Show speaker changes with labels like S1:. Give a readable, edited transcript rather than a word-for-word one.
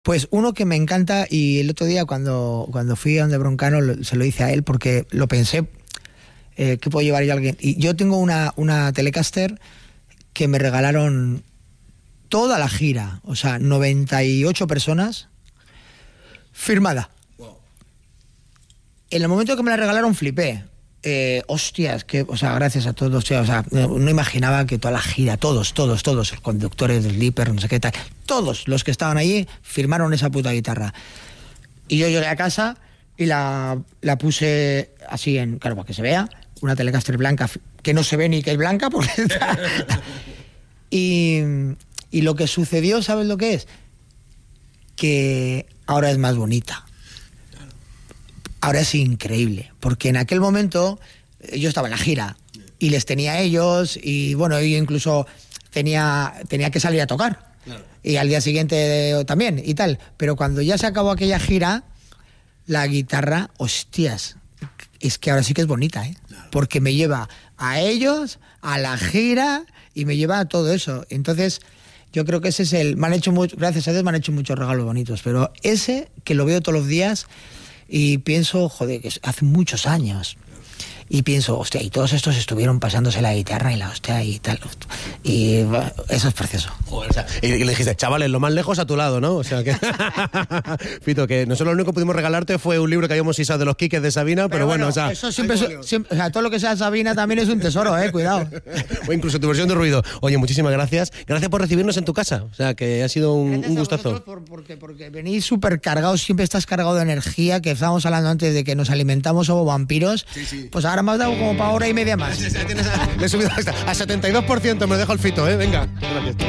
S1: Pues uno que me encanta, y el otro día cuando fui a donde Broncano se lo hice a él porque lo pensé, ¿qué puedo llevar yo a alguien? Y yo tengo una Telecaster que me regalaron toda la gira, o sea, 98 personas, firmada. Wow. En el momento que me la regalaron flipé. Hostias, o sea, gracias a todos, o sea, no imaginaba que toda la gira, todos, los conductores del Slipper, no sé qué tal, todos los que estaban allí firmaron esa puta guitarra. Y yo llegué a casa y la puse así claro, para que se vea, una Telecaster blanca, que no se ve ni que es blanca, porque está... y lo que sucedió, ¿sabes lo que es? Que ahora es más bonita. Ahora es increíble, porque en aquel momento yo estaba en la gira y les tenía a ellos, y bueno, yo incluso tenía que salir a tocar. Claro. Y al día siguiente también y tal, pero cuando ya se acabó aquella gira, la guitarra, hostias, es que ahora sí que es bonita, ¿eh? Claro. Porque me lleva a ellos, a la gira, y me lleva a todo eso. Entonces yo creo que ese es gracias a Dios me han hecho muchos regalos bonitos, pero ese que lo veo todos los días y pienso, joder, que hace muchos años. Y pienso, hostia, y todos estos estuvieron pasándose la guitarra y la hostia y tal. Y eso es precioso.
S2: Joder, o sea, y le dijiste, chavales, lo más lejos a tu lado, ¿no? O sea que... Fito, que nosotros lo único que pudimos regalarte fue un libro que habíamos isado de los Quiques de Sabina, pero bueno, o sea...
S1: Eso siempre, o sea, todo lo que sea Sabina también es un tesoro, cuidado.
S2: O incluso tu versión de Ruido. Oye, muchísimas gracias. Gracias por recibirnos en tu casa. O sea, que ha sido un gustazo.
S1: Porque venís súper cargados, siempre estás cargado de energía, que estábamos hablando antes de que nos alimentamos como vampiros. Sí. Pues ahora me has dado como para hora y media más.
S2: Le he subido hasta a 72%, me lo dejo el Fito, venga. Gracias.